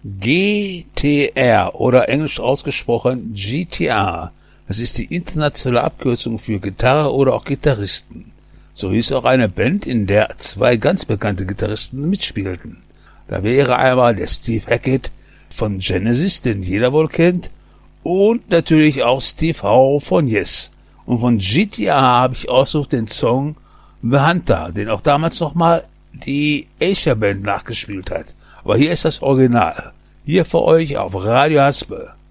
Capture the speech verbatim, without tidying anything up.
G T R oder englisch ausgesprochen G T R. Das ist die internationale Abkürzung für Gitarre oder auch Gitarristen. So hieß auch eine Band, in der zwei ganz bekannte Gitarristen mitspielten. Da wäre einmal der Steve Hackett von Genesis, den jeder wohl kennt, und natürlich auch Steve Howe von Yes. Und von G T R habe ich ausgesucht den Song The Hunter, den auch damals nochmal die Asia Band nachgespielt hat. Aber hier ist das Original. Hier für euch auf Radio Haspe.